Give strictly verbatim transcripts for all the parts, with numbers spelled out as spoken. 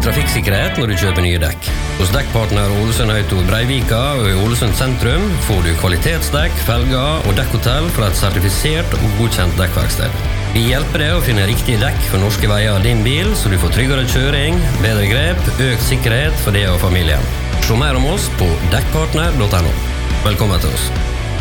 trafikksikkerhet når du kjøper nye dekk. Hos dekkpartner Ålesund Auto Breivika og i Ålesund sentrum får du kvalitetsdekk, felger og dekkhotell fra et sertifisert og godkjent dekkverksted. Vi hjelper deg å finne riktige dekk for norske veier av din bil, så du får tryggere kjøring, bedre grep, økt sikkerhet for deg og familien. Se mer om oss på dekkpartner punktum no. Velkommen til oss.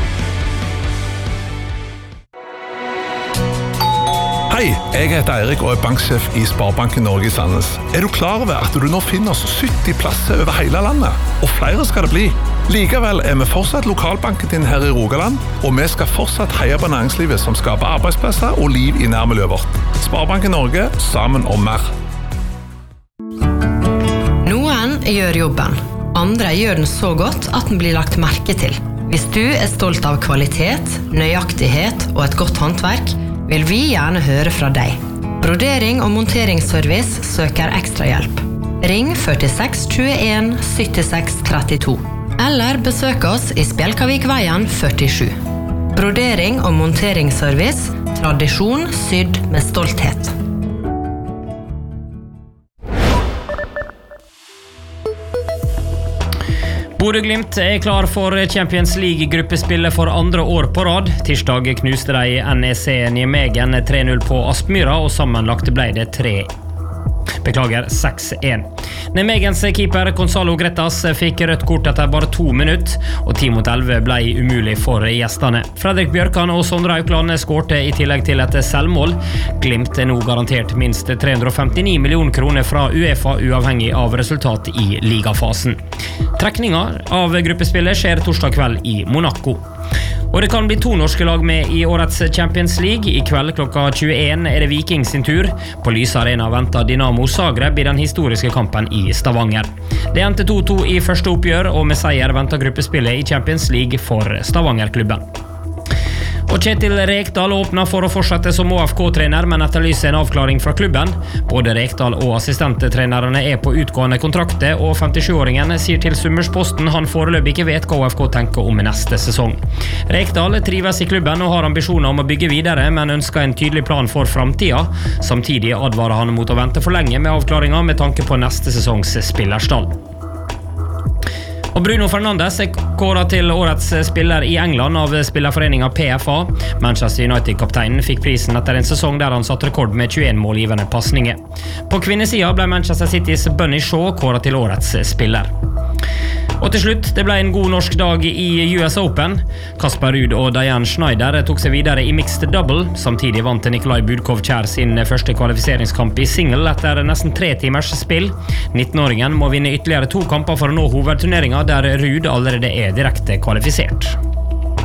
Hei, jeg heter Eirik og er banksjef i Sparebanken Norge i Sandnes. Er du klar over at du nå finner oss sytti plasser over hele landet? Og flere skal det bli. Likevel er vi fortsatt lokalbanken din her i Rogaland, og vi skal fortsatt heie på næringslivet som skaper arbeidsplasser og liv i nærmiljøet vårt. Sparebanken Norge, sammen om mer. Noen gjør jobben. Andre gjør den så godt at den blir lagt merke til. Hvis du er stolt av kvalitet, nøyaktighet og et godt håndverk, vil vi gjerne høre fra deg. Brodering og monteringsservice søker ekstra hjelp. Ring førtiseks tjueen syttiseks trettito. Eller besøk oss i Spjelkavik-veien førtisju. Brodering og monteringsservice, tradisjon sydd med stolthet. Bodø/Glimt er klar for Champions League-gruppespillet for andre år på rad. Tirsdag knuste de N E C Nijmegen tre null på Aspmyra, og sammenlagt ble det tre Beklager, seks én. Nijmegens keeper Gonzalo Gretas fikk rødt kort etter bare to minutter, og ti mot elleve ble umulig for gjestene. Fredrik Bjørkan og Sondre Aukland skårte i tillegg til et selvmål. Glimt er nå garantert minst tre hundre og femtini millioner kroner fra UEFA, uavhengig av resultat i ligafasen. Trekninga av gruppespillet skjer torsdag kveld i Monaco. Og det kan bli to norske lag med i årets Champions League. I kveld klokka tjueen er det Viking sin tur. På Lyse Arena venter Dinamo Zagreb i den historiske kampen i Stavanger. Det endte to to i første oppgjør, og med seier venter gruppespillet i Champions League for Stavanger-klubben. Og Kjetil Rekdal åpner for å fortsette som O F K-trener, men etterlyser en avklaring fra klubben. Både Rekdal og assistenttrenerne er på utgående kontrakter, og femtisjuåringen sier til Summersposten han foreløpig ikke vet hva O F K tenker om neste sesong. Rekdal trives i klubben og har ambisjoner om å bygge videre, men ønsker en tydelig plan for framtida. Samtidig advarer han mot å vente for lenge med avklaringa med tanke på neste sesongs spillerstall. Og Bruno Fernandes er kåret til årets spiller i England av spillerforeningen P F A. Manchester United-kapteinen fikk prisen etter en sesong der han satt rekord med tjueen målgivende passninger. På kvinnesida ble Manchester Citys Bunny Shaw kåret til årets spiller. Og til slutt, det ble en god norsk dag i U S Open. Kasper Ruud og Diane Schneider tok seg videre i mixed double. Samtidig vant Nikolai Budkov-Kjær sin første kvalifiseringskamp i single etter nesten tre timers spill. nittenåringen må vinne ytterligere to kamper for å nå hovedturneringa, der Ruud allerede er direkte kvalifisert.